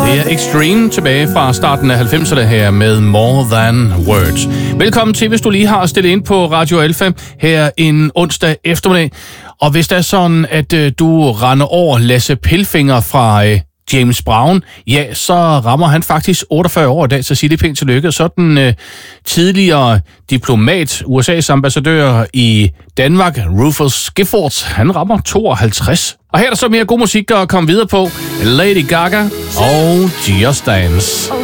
Det er Extreme tilbage fra starten af 90'erne her med More Than Words. Velkommen til, hvis du lige har stillet ind på Radio Alfa her en onsdag eftermiddag. Og hvis det er sådan, at du render over Lasse Pilfinger fra James Brown, ja, så rammer han faktisk 48 år i dag, så siger det pænt tillykke. Så den tidligere diplomat, USA's ambassadør i Danmark, Rufus Gifford, han rammer 52. Og her er der så mere god musik at komme videre på. Lady Gaga og Just Dance.